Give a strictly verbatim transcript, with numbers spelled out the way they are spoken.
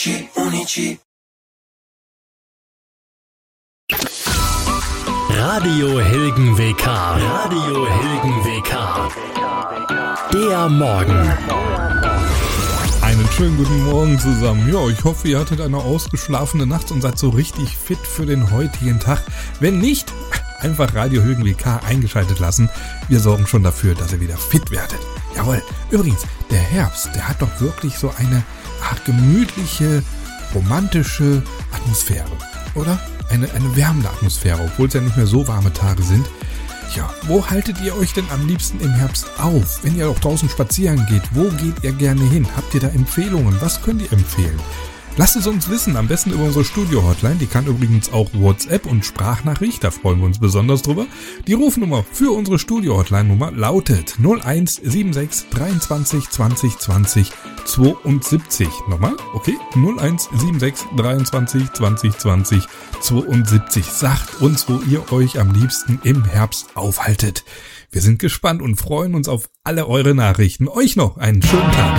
Unici. Radio Hilgen W K. Radio Hilgen W K. Der Morgen. Einen schönen guten Morgen zusammen. Ja, ich hoffe, ihr hattet eine ausgeschlafene Nacht und seid so richtig fit für den heutigen Tag. Wenn nicht, einfach Radio Hilgen W K eingeschaltet lassen. Wir sorgen schon dafür, dass ihr wieder fit werdet. Jawohl. Übrigens, der Herbst, der hat doch wirklich so eine Art gemütliche, romantische Atmosphäre, oder? Eine, eine wärmende Atmosphäre, obwohl es ja nicht mehr so warme Tage sind. Ja, wo haltet ihr euch denn am liebsten im Herbst auf? Wenn ihr auch draußen spazieren geht, wo geht ihr gerne hin? Habt ihr da Empfehlungen? Was könnt ihr empfehlen? Lasst es uns wissen, am besten über unsere Studio-Hotline. Die kann übrigens auch WhatsApp und Sprachnachricht, da freuen wir uns besonders drüber. Die Rufnummer für unsere Studio-Hotline-Nummer lautet null eins sieben sechs dreiundzwanzig zwanzig zwanzig zweiundsiebzig. Nochmal, okay, null eins sieben sechs dreiundzwanzig zwanzig zwanzig zweiundsiebzig. Sagt uns, wo ihr euch am liebsten im Herbst aufhaltet. Wir sind gespannt und freuen uns auf alle eure Nachrichten. Euch noch einen schönen Tag.